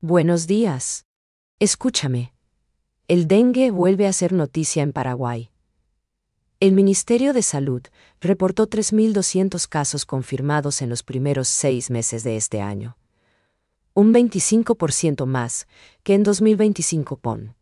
Buenos días. Escúchame. El dengue vuelve a ser noticia en Paraguay. El Ministerio de Salud reportó 3.200 casos confirmados en los primeros 6 meses de este año. Un 25% más que en 2025.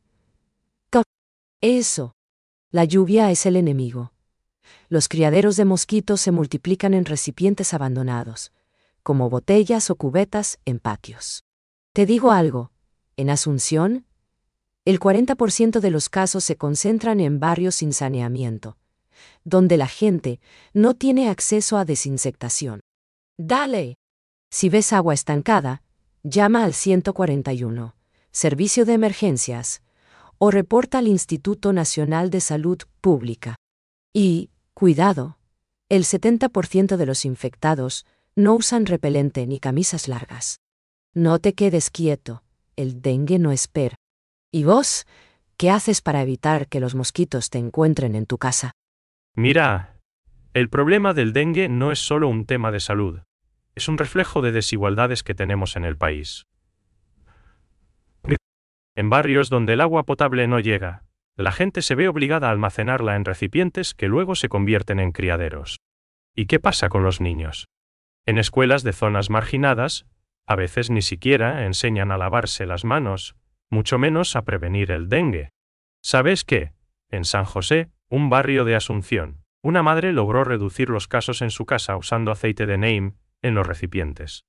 Eso. La lluvia es el enemigo. Los criaderos de mosquitos se multiplican en recipientes abandonados, como botellas o cubetas en patios. Te digo algo, en Asunción, el 40% de los casos se concentran en barrios sin saneamiento, donde la gente no tiene acceso a desinsectación. Dale. Si ves agua estancada, llama al 141, Servicio de Emergencias, o reporta al Instituto Nacional de Salud Pública. Y, cuidado, el 70% de los infectados no usan repelente ni camisas largas. No te quedes quieto, el dengue no espera. ¿Y vos, qué haces para evitar que los mosquitos te encuentren en tu casa? Mira, el problema del dengue no es solo un tema de salud, es un reflejo de desigualdades que tenemos en el país. En barrios donde el agua potable no llega, la gente se ve obligada a almacenarla en recipientes que luego se convierten en criaderos. ¿Y qué pasa con los niños? En escuelas de zonas marginadas, a veces ni siquiera enseñan a lavarse las manos, mucho menos a prevenir el dengue. ¿Sabes qué? En San José, un barrio de Asunción, una madre logró reducir los casos en su casa usando aceite de neem en los recipientes.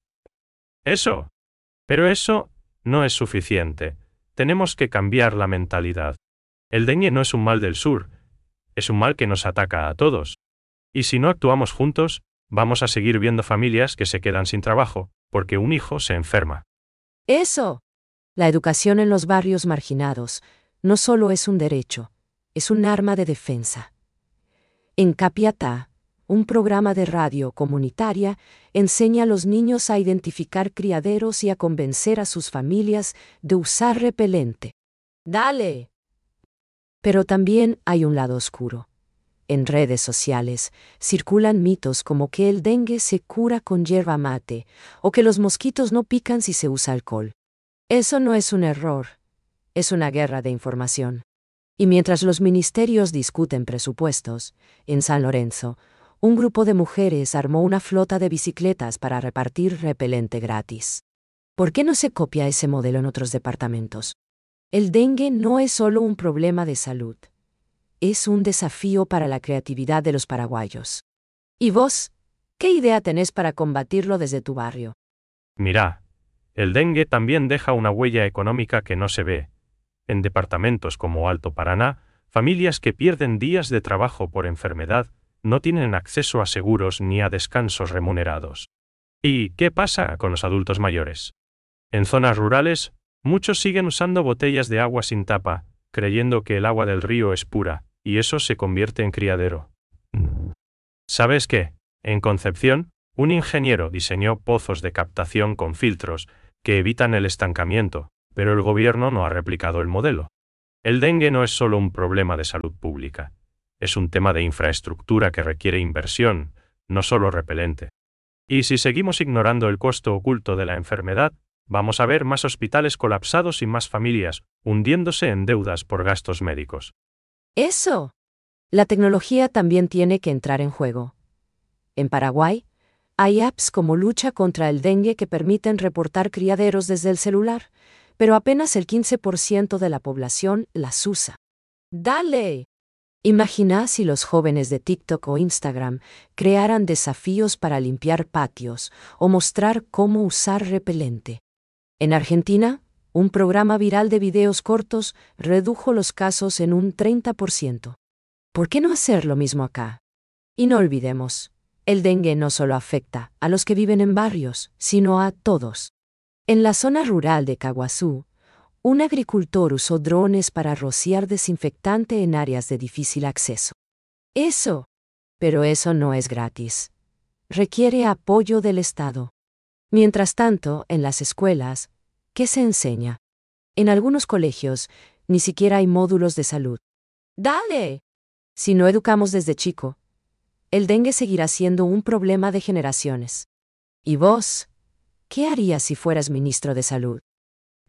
Pero eso no es suficiente. Tenemos que cambiar la mentalidad. El dengue no es un mal del sur, es un mal que nos ataca a todos. Y si no actuamos juntos, vamos a seguir viendo familias que se quedan sin trabajo, porque un hijo se enferma. Eso. La educación en los barrios marginados no solo es un derecho, es un arma de defensa. En Capiatá, un programa de radio comunitaria enseña a los niños a identificar criaderos y a convencer a sus familias de usar repelente. ¡Dale! Pero también hay un lado oscuro. En redes sociales circulan mitos como que el dengue se cura con yerba mate o que los mosquitos no pican si se usa alcohol. Eso no es un error, es una guerra de información. Y mientras los ministerios discuten presupuestos, en San Lorenzo, un grupo de mujeres armó una flota de bicicletas para repartir repelente gratis. ¿Por qué no se copia ese modelo en otros departamentos? El dengue no es solo un problema de salud. Es un desafío para la creatividad de los paraguayos. ¿Y vos? ¿Qué idea tenés para combatirlo desde tu barrio? Mira, el dengue también deja una huella económica que no se ve. En departamentos como Alto Paraná, familias que pierden días de trabajo por enfermedad no tienen acceso a seguros ni a descansos remunerados. ¿Y qué pasa con los adultos mayores? En zonas rurales, muchos siguen usando botellas de agua sin tapa, creyendo que el agua del río es pura, y eso se convierte en criadero. ¿Sabes qué? En Concepción, un ingeniero diseñó pozos de captación con filtros que evitan el estancamiento, pero el gobierno no ha replicado el modelo. El dengue no es solo un problema de salud pública, es un tema de infraestructura que requiere inversión, no solo repelente. Y si seguimos ignorando el costo oculto de la enfermedad, vamos a ver más hospitales colapsados y más familias hundiéndose en deudas por gastos médicos. Eso. La tecnología también tiene que entrar en juego. En Paraguay, hay apps como Lucha contra el Dengue que permiten reportar criaderos desde el celular, pero apenas el 15% de la población las usa. ¡Dale! Imagina si los jóvenes de TikTok o Instagram crearan desafíos para limpiar patios o mostrar cómo usar repelente. En Argentina, un programa viral de videos cortos redujo los casos en un 30%. ¿Por qué no hacer lo mismo acá? Y no olvidemos, el dengue no solo afecta a los que viven en barrios, sino a todos. En la zona rural de Caguazú, un agricultor usó drones para rociar desinfectante en áreas de difícil acceso. Eso. Pero eso no es gratis. Requiere apoyo del Estado. Mientras tanto, en las escuelas, ¿qué se enseña? En algunos colegios, ni siquiera hay módulos de salud. ¡Dale! Si no educamos desde chico, el dengue seguirá siendo un problema de generaciones. ¿Y vos? ¿Qué harías si fueras ministro de Salud?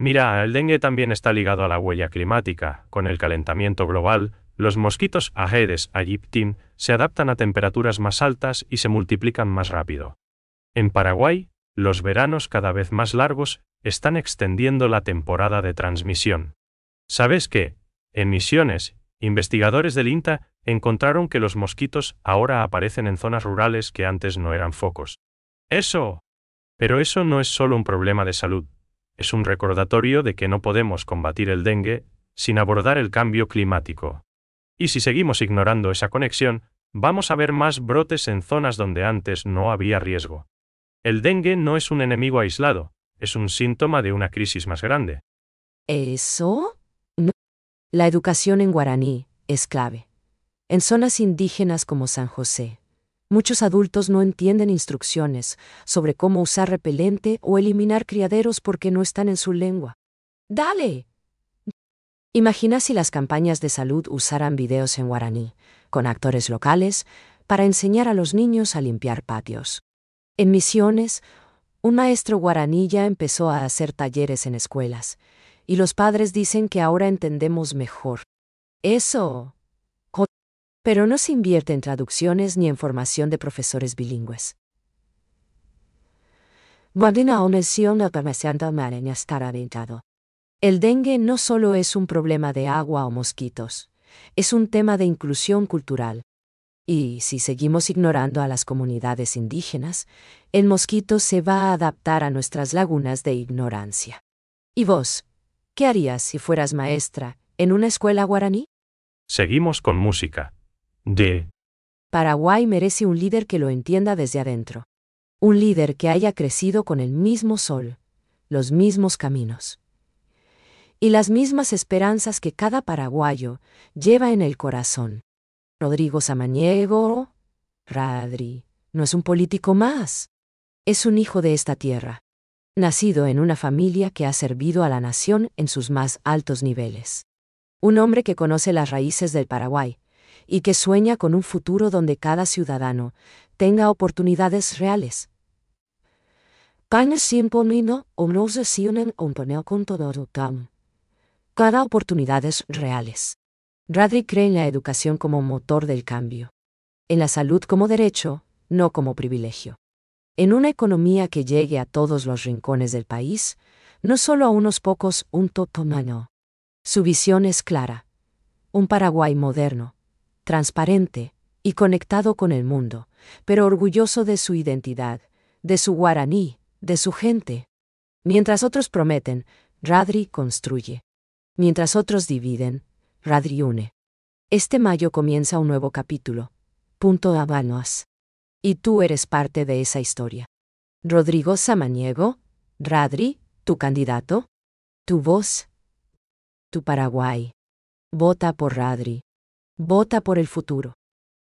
Mira, el dengue también está ligado a la huella climática. Con el calentamiento global, los mosquitos Aedes aegypti se adaptan a temperaturas más altas y se multiplican más rápido. En Paraguay, los veranos cada vez más largos están extendiendo la temporada de transmisión. ¿Sabes qué? En Misiones, investigadores del INTA encontraron que los mosquitos ahora aparecen en zonas rurales que antes no eran focos. ¡Eso! Pero eso no es solo un problema de salud. Es un recordatorio de que no podemos combatir el dengue sin abordar el cambio climático. Y si seguimos ignorando esa conexión, vamos a ver más brotes en zonas donde antes no había riesgo. El dengue no es un enemigo aislado, es un síntoma de una crisis más grande. ¿Eso? No. La educación en guaraní es clave. En zonas indígenas como San José, muchos adultos no entienden instrucciones sobre cómo usar repelente o eliminar criaderos porque no están en su lengua. ¡Dale! Imagina si las campañas de salud usaran videos en guaraní, con actores locales, para enseñar a los niños a limpiar patios. En Misiones, un maestro guaraní ya empezó a hacer talleres en escuelas, y los padres dicen que ahora entendemos mejor. Eso. Pero no se invierte en traducciones ni en formación de profesores bilingües. El dengue no solo es un problema de agua o mosquitos, es un tema de inclusión cultural. Y si seguimos ignorando a las comunidades indígenas, el mosquito se va a adaptar a nuestras lagunas de ignorancia. ¿Y vos? ¿Qué harías si fueras maestra en una escuela guaraní? Seguimos con música. Paraguay merece un líder que lo entienda desde adentro. Un líder que haya crecido con el mismo sol, los mismos caminos y las mismas esperanzas que cada paraguayo lleva en el corazón. Rodrigo Samaniego, Radri, no es un político más. Es un hijo de esta tierra, nacido en una familia que ha servido a la nación en sus más altos niveles. Un hombre que conoce las raíces del Paraguay y que sueña con un futuro donde cada ciudadano tenga oportunidades reales. Cada oportunidades reales. Radri cree en la educación como motor del cambio, en la salud como derecho, no como privilegio. En una economía que llegue a todos los rincones del país, no solo a unos pocos, un totomano. Su visión es clara. Un Paraguay moderno, transparente y conectado con el mundo, pero orgulloso de su identidad, de su guaraní, de su gente. Mientras otros prometen, Radri construye. Mientras otros dividen, Radri une. Este mayo comienza un nuevo capítulo. Punto Habanos. Y tú eres parte de esa historia. Rodrigo Samaniego, Radri, tu candidato, tu voz, tu Paraguay. Vota por Radri. Vota por el futuro.